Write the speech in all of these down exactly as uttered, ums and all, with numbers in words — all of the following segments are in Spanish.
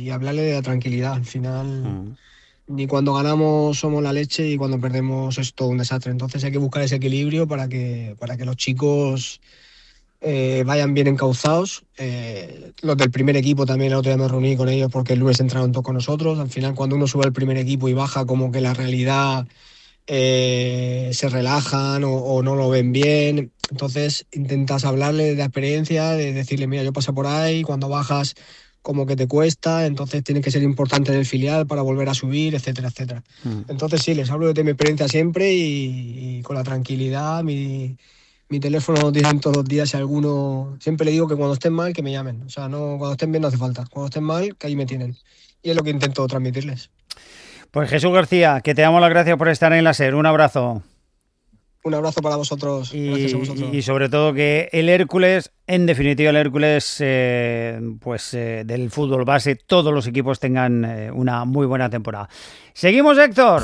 y hablarle de la tranquilidad. Al final, Mm. ni cuando ganamos somos la leche y cuando perdemos es todo un desastre. Entonces hay que buscar ese equilibrio para que, para que los chicos eh, vayan bien encauzados. Eh, los del primer equipo también el otro día me reuní con ellos porque el lunes entraron todos con nosotros. Al final, cuando uno sube al primer equipo y baja, como que la realidad eh, se relajan o, o no lo ven bien. Entonces intentas hablarle de la experiencia, de decirle, mira, yo pasé por ahí, cuando bajas como que te cuesta, entonces tiene que ser importante en el filial para volver a subir, etcétera, etcétera. Mm. Entonces sí, les hablo de mi experiencia siempre y, y con la tranquilidad, mi, mi teléfono lo tienen todos los días, si alguno, siempre le digo que cuando estén mal que me llamen, o sea, no, cuando estén bien no hace falta, cuando estén mal que ahí me tienen. Y es lo que intento transmitirles. Pues Jesús García, que te damos las gracias por estar en la SER. Un abrazo. Un abrazo para vosotros. Y, Gracias a vosotros. y sobre todo que el Hércules, en definitiva el Hércules, eh, pues eh, del fútbol base, todos los equipos tengan eh, una muy buena temporada. Seguimos, Héctor.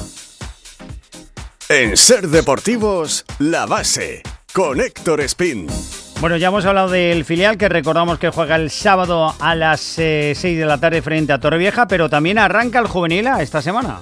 En SER Deportivos, La Base, con Héctor Espín. Bueno, ya hemos hablado del filial, que recordamos que juega el sábado a las eh, seis de la tarde frente a Torrevieja, pero también arranca el juvenil A esta semana.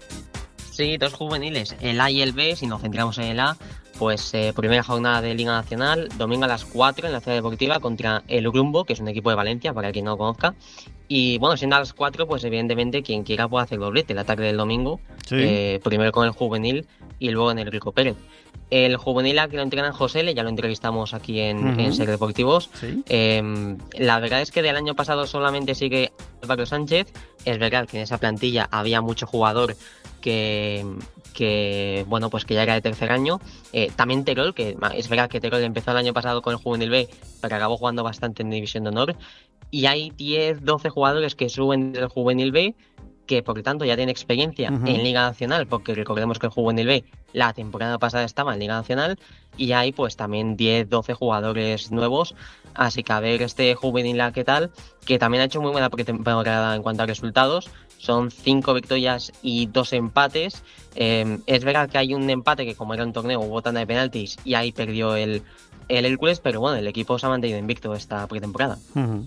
Sí, dos juveniles, el A y el B. Si nos centramos en el A, pues eh, primera jornada de Liga Nacional, domingo a las cuatro en la Ciudad Deportiva contra el Grumbo, que es un equipo de Valencia, para quien no lo conozca. Y bueno, siendo a las cuatro, pues evidentemente quien quiera puede hacer doblete la tarde del domingo, Sí. eh, primero con el juvenil y luego en el Rico Pérez. El juvenil A que lo entrena José L, ya lo entrevistamos aquí en, Uh-huh. en SER Deportivos. Sí. Eh, la verdad es que del año pasado solamente sigue Álvaro Sánchez. Es verdad que en esa plantilla había mucho jugador que, que bueno, pues que ya era de tercer año. Eh, también Terol, que es verdad que Terol empezó el año pasado con el juvenil B, pero acabó jugando bastante en División de Honor. Y hay diez, doce jugadores que suben del juvenil B, que por lo tanto ya tienen experiencia Uh-huh. en Liga Nacional, porque recordemos que el juvenil B la temporada pasada estaba en Liga Nacional, y hay pues también diez, doce jugadores nuevos. Así que a ver este juvenil A qué tal, que también ha hecho muy buena pretemporada en cuanto a resultados. Son cinco victorias y dos empates. Eh, es verdad que hay un empate que, como era un torneo, hubo tanda de penaltis y ahí perdió el, el Hércules, pero bueno, el equipo se ha mantenido invicto esta pretemporada. Uh-huh.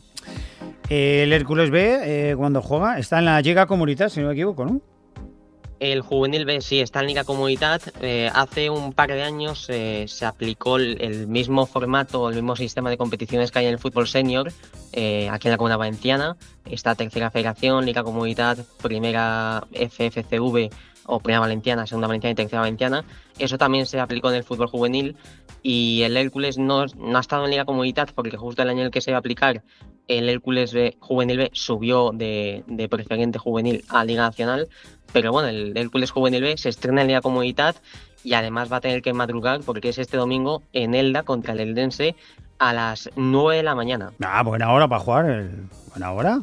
El Hércules B, eh, cuando juega, está en la Lliga Comunitat, si no me equivoco, ¿no? El juvenil B sí está en Liga Comunitat. Eh, hace un par de años eh, se aplicó el, el mismo formato, el mismo sistema de competiciones que hay en el fútbol senior eh, aquí en la Comunidad Valenciana. Esta tercera federación, Liga Comunitat, primera F F C V o primera valenciana, segunda valenciana y tercera valenciana. Eso también se aplicó en el fútbol juvenil, y el Hércules no, no ha estado en Liga Comunitat porque justo el año en el que se iba a aplicar, el Hércules B, Juvenil B subió de, de preferente juvenil a Liga Nacional. Pero bueno, el Hércules Juvenil B se estrena en Liga Comunitat y además va a tener que madrugar porque es este domingo en Elda contra el Eldense a las nueve de la mañana. Ah, buena hora para jugar. El... Buena hora.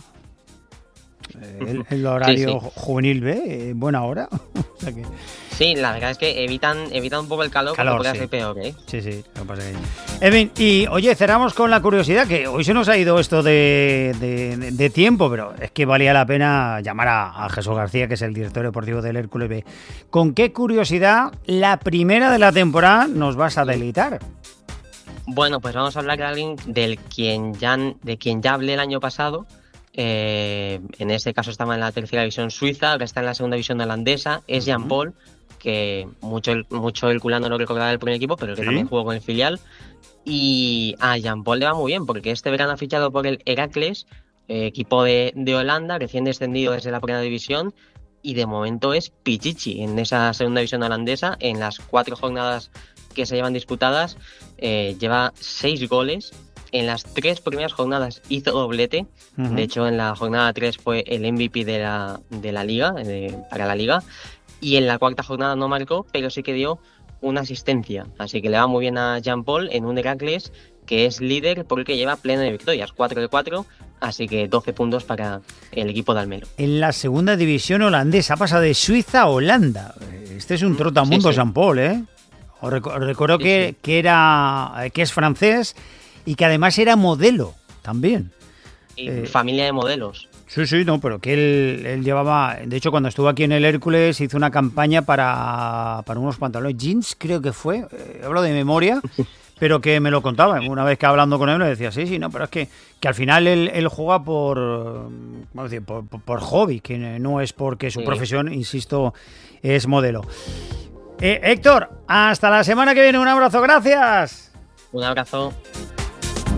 El, el horario sí, sí. juvenil B, eh, buena hora. O sea que... Sí, la verdad es que evitan, evitan un poco el calor, Calor, porque puede sí. ser peor, ¿eh? Sí, sí, lo que pasa que... En fin, y oye, cerramos con la curiosidad, que hoy se nos ha ido esto de, de, de, de tiempo, pero es que valía la pena llamar a, a Jesús García, que es el director deportivo del Hércules B. ¿Con qué curiosidad la primera de la temporada nos vas a deleitar? Bueno, pues vamos a hablar de alguien del quien ya, de quien ya hablé el año pasado. Eh, en este caso estaba en la tercera división suiza, ahora está en la segunda división holandesa. Es Jean Paul, que mucho, mucho el culano no recordará del primer equipo, pero que ¿sí? también jugó con el filial. Y a Jean Paul le va muy bien, porque este verano ha fichado por el Heracles, eh, equipo de, de Holanda, recién descendido desde la primera división, y de momento es pichichi en esa segunda división holandesa. En las cuatro jornadas que se llevan disputadas, eh, lleva seis goles. En las tres primeras jornadas hizo doblete. Uh-huh. De hecho, en la jornada tres fue el M V P de la, de la liga, de, para la liga. Y en la cuarta jornada no marcó, pero sí que dio una asistencia. Así que le va muy bien a Jean Paul en un Heracles que es líder porque lleva pleno de victorias, cuatro de cuatro. Así que doce puntos para el equipo de Almelo. En la segunda división holandesa pasa de Suiza a Holanda. Este es un trotamundo, sí, sí. Jean Paul, ¿eh? Os recu- recuerdo sí, que, sí. que, era, que es francés y que además era modelo también. Y eh, familia de modelos. Sí, sí, no, pero que él, él llevaba... De hecho, cuando estuvo aquí en el Hércules hizo una campaña para, para unos pantalones jeans, creo que fue. Eh, hablo de memoria. pero que me lo contaba. Una vez que hablando con él me decía, sí, sí, no, pero es que, que al final él, él juega por, vamos a decir, por, por, por hobby, que no es porque su sí. profesión, insisto, es modelo. Eh, Héctor, hasta la semana que viene, un abrazo, gracias. Un abrazo.